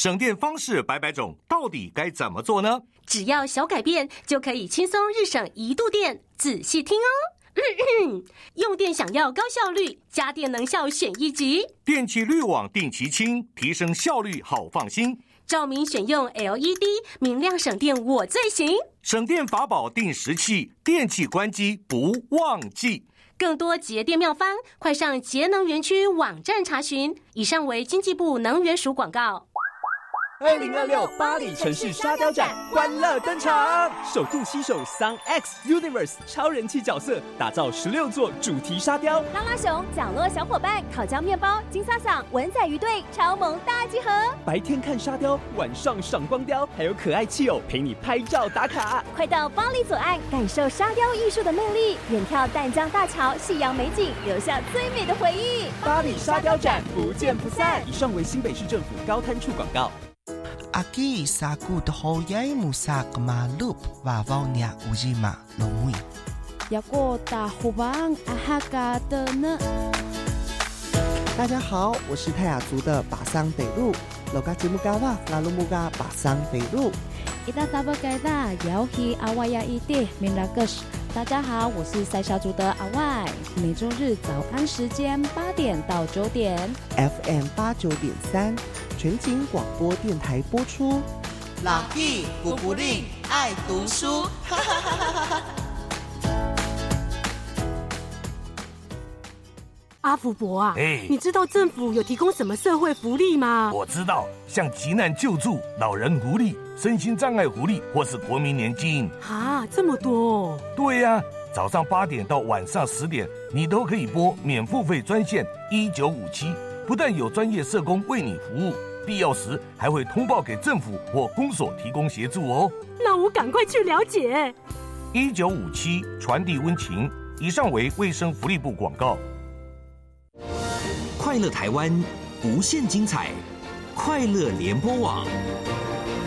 省电方式百百种，到底该怎么做呢？ 只要小改变，就可以轻松日省1度电。仔细听哦。用电想要高效率，家电能效选一级。 电气滤网定期清，提升效率好放心。 照明选用 LED， 明亮省电我最行。 省电法宝定时器，电器关机不忘记。 更多节电妙方，快上节能园区网站查询。以上为经济部能源署广告。 2026巴黎城市沙雕展欢乐登场，首度携手 Sun X Universe 超人气角色，打造16座主题沙雕。 拉拉熊、角落小伙伴、烤焦面包、金萨桑、文仔鱼队超萌大集合。 白天看沙雕，晚上赏光雕，还有可爱气偶陪你拍照打卡。 快到巴黎左岸，感受沙雕艺术的魅力，远眺淡江大桥、夕阳美景，留下最美的回忆。 巴黎沙雕展不见不散。以上为新北市政府高滩处广告。 Aki sakut hoyai musak malup vavaunya ujima lomui. Yako tahubang ahaga的呢？ 大家好，我是泰雅族的巴桑北路，loga节目嘎哇拉鲁木嘎巴桑北路。 Ita taba gaida yaohi awaya ide minagus。大家好，我是塞夏族的阿外，每周日早安时间8点到9点 ，FM 89.3全景广播电台播出。 老弟古古令爱读书，哈哈哈哈哈！ 阿福伯啊，你知道政府有提供什么社会福利吗？ 我知道，像急难救助、老人福利、身心障碍福利，或是国民年金。 啊，这么多哦！ 对呀，早上8点到晚上10点，你都可以拨免付费专线1957，不但有专业社工为你服务，必要时还会通报给政府或公所提供协助哦。 那我赶快去了解。 1957传递温情。以上为卫生福利部广告。 快乐台湾，无限精彩，快乐联播网。